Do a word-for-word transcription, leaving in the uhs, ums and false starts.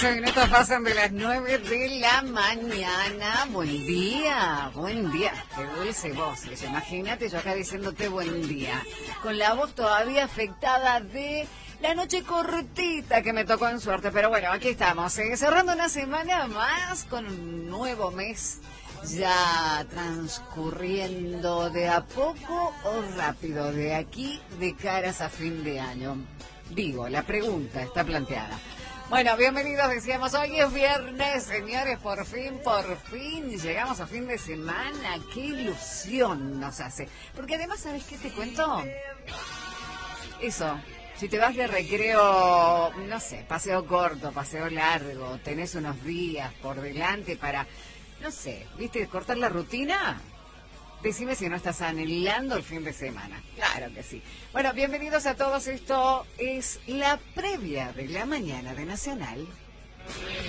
Minutos pasan de las nueve de la mañana. Buen día, buen día. Qué dulce voz. Imagínate yo acá diciéndote buen día, con la voz todavía afectada de la noche cortita que me tocó en suerte. Pero bueno, aquí estamos, ¿eh? Cerrando una semana más con un nuevo mes ya transcurriendo de a poco o rápido, de aquí de caras a fin de año. Digo, la pregunta está planteada. Bueno, bienvenidos, decíamos, hoy es viernes, señores, por fin, por fin, llegamos a fin de semana, qué ilusión nos hace. Porque además, ¿sabes qué te cuento? Eso, si te vas de recreo, no sé, paseo corto, paseo largo, tenés unos días por delante para, no sé, ¿viste? Cortar la rutina. Decime si no estás anhelando el fin de semana. Claro que sí. Bueno, bienvenidos a todos. Esto es la previa de la mañana de Nacional